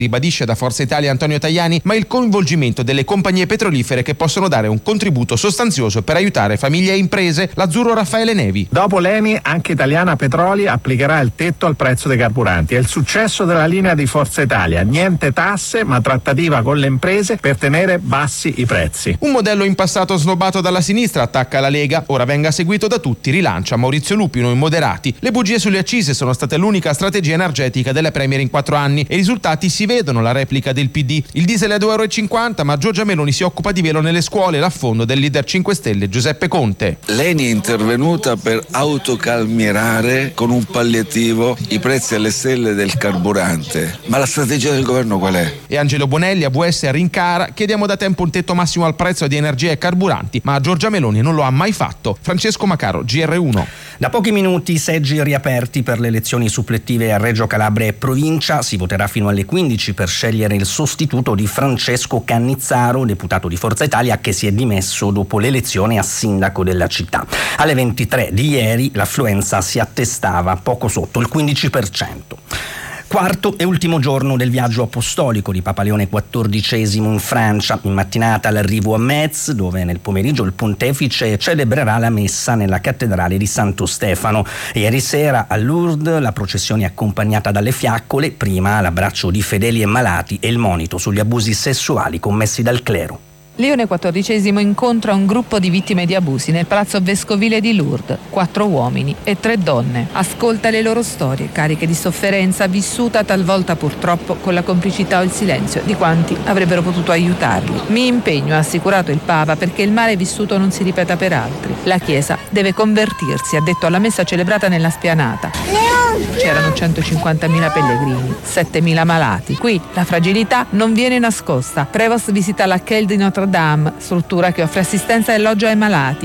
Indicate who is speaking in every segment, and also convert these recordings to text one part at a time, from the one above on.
Speaker 1: ribadisce da Forza Italia Antonio Tajani, ma il coinvolgimento delle compagnie petrolifere che possono dare un contributo sostanzioso per aiutare famiglie e imprese. L'azzurro Raffaele Nevi.
Speaker 2: Dopo l'ENI, anche Italiana Petroli applicherà il tetto al prezzo dei carburanti. È il successo della linea di Forza Italia. Niente tasse, ma trattativa con le imprese per tenere bassi i prezzi.
Speaker 1: Un modello in passato snobbato dalla sinistra attacca la Lega, ora venga seguito da tutti, rilancia Maurizio Lupino in Moderati. Le bugie sulle accise sono state l'unica strategia energetica della Premier in 4 anni e i risultati si vedono, la replica del PD. Il diesel è a 2,50 €, ma Giorgia Meloni si occupa di velo nelle scuole, l'affondo del leader 5 Stelle Giuseppe Conte.
Speaker 3: L'ENI è intervenuta per autocalmierare con un palliativo i prezzi alle stelle del carburante. Ma la strategia del governo qual è?
Speaker 1: E Angelo Bonelli, AVS rincara: chiediamo da tempo un tetto massimo al prezzo di energia e carburanti, ma Giorgia Meloni non lo ha mai fatto. Francesco Macaro, GR1.
Speaker 4: Da pochi minuti seggi riaperti per le elezioni suppletive a Reggio Calabria e provincia. Si voterà fino alle 15 per scegliere il sostituto di Francesco Cannizzaro, deputato di Forza Italia che si è dimesso dopo l'elezione a sindaco della città. Alle 23 di ieri l'affluenza si attestava poco sotto il 15%. Quarto e ultimo giorno del viaggio apostolico di Papa Leone XIV in Francia. In mattinata l'arrivo a Metz, dove nel pomeriggio il pontefice celebrerà la messa nella cattedrale di Santo Stefano. Ieri sera a Lourdes la processione è accompagnata dalle fiaccole, prima l'abbraccio di fedeli e malati e il monito sugli abusi sessuali commessi dal clero.
Speaker 5: Leone XIV incontra un gruppo di vittime di abusi nel palazzo vescovile di Lourdes, 4 uomini e 3 donne. Ascolta le loro storie, cariche di sofferenza vissuta talvolta purtroppo con la complicità o il silenzio di quanti avrebbero potuto aiutarli. Mi impegno, ha assicurato il Papa, perché il male vissuto non si ripeta per altri. La Chiesa deve convertirsi, ha detto alla messa celebrata nella Spianata. C'erano 150.000 pellegrini, 7.000 malati. Qui la fragilità non viene nascosta. Prevost visita la Chelle di Notre Dame, struttura che offre assistenza e alloggio ai malati.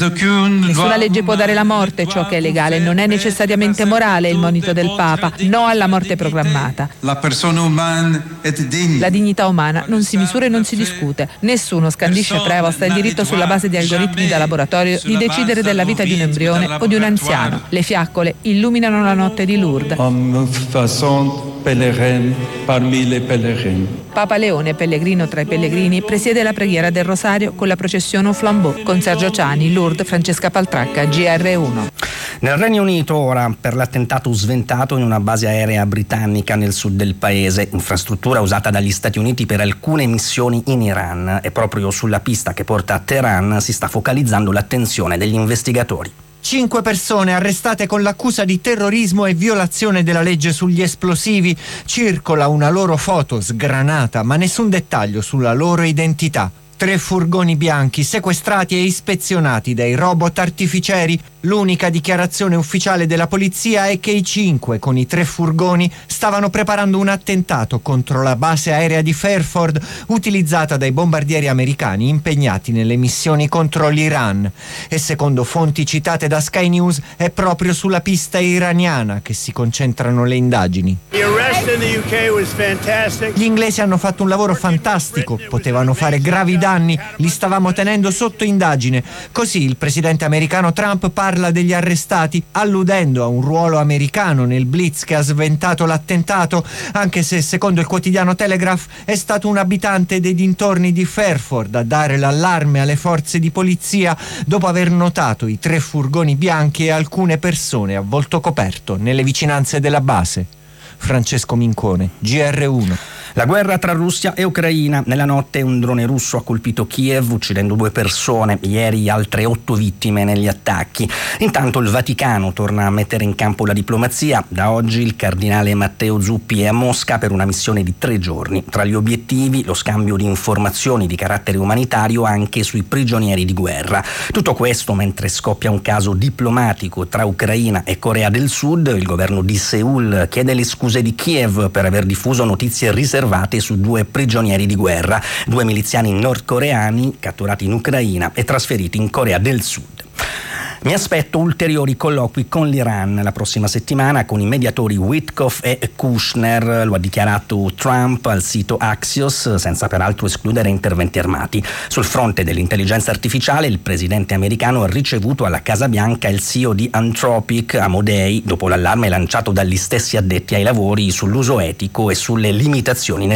Speaker 5: Nessuna legge può dare la morte, ciò che è legale non è necessariamente morale, il monito del Papa. No alla morte programmata. La dignità umana non si misura e non si discute. Nessuno, scandisce Prevost, ha il diritto sulla base di algoritmi da laboratorio di decidere della vita di un embrione o di un anziano. Le fiaccole illuminano la notte di Lourdes. Papa Leone, pellegrino tra i pellegrini, presiede la preghiera del Rosario con la processione au flambeau. Con Sergio Ciani, Lourdes, Francesca Paltracca, GR1.
Speaker 4: Nel Regno Unito ora per l'attentato sventato in una base aerea britannica nel sud del paese, infrastruttura usata dagli Stati Uniti per alcune missioni in Iran. E proprio sulla pista che porta a Teheran si sta focalizzando l'attenzione degli investigatori.
Speaker 6: 5 persone arrestate con l'accusa di terrorismo e violazione della legge sugli esplosivi. Circola una loro foto sgranata, ma nessun dettaglio sulla loro identità. 3 furgoni bianchi sequestrati e ispezionati dai robot artificieri. L'unica dichiarazione ufficiale della polizia è che i 5 con i 3 furgoni stavano preparando un attentato contro la base aerea di Fairford utilizzata dai bombardieri americani impegnati nelle missioni contro l'Iran. E secondo fonti citate da Sky News è proprio sulla pista iraniana che si concentrano le indagini. Gli inglesi hanno fatto un lavoro fantastico, potevano fare gravi danni, li stavamo tenendo sotto indagine. Così il presidente americano Trump parla degli arrestati, alludendo a un ruolo americano nel blitz che ha sventato l'attentato, anche se secondo il quotidiano Telegraph è stato un abitante dei dintorni di Fairford a dare l'allarme alle forze di polizia dopo aver notato i 3 furgoni bianchi e alcune persone a volto coperto nelle vicinanze della base. Francesco Mincone, GR1.
Speaker 4: La guerra tra Russia e Ucraina. Nella notte un drone russo ha colpito Kiev uccidendo 2 persone, ieri altre 8 vittime negli attacchi. Intanto il Vaticano torna a mettere in campo la diplomazia. Da oggi il cardinale Matteo Zuppi è a Mosca per una missione di 3 giorni. Tra gli obiettivi lo scambio di informazioni di carattere umanitario anche sui prigionieri di guerra. Tutto questo mentre scoppia un caso diplomatico tra Ucraina e Corea del Sud. Il governo di Seul chiede le scuse di Kiev per aver diffuso notizie riservate su 2 prigionieri di guerra, 2 miliziani nordcoreani catturati in Ucraina e trasferiti in Corea del Sud. Mi aspetto ulteriori colloqui con l'Iran la prossima settimana con i mediatori Witkoff e Kushner, lo ha dichiarato Trump al sito Axios, senza peraltro escludere interventi armati. Sul fronte dell'intelligenza artificiale, il presidente americano ha ricevuto alla Casa Bianca il CEO di Anthropic, Amodei, dopo l'allarme lanciato dagli stessi addetti ai lavori sull'uso etico e sulle limitazioni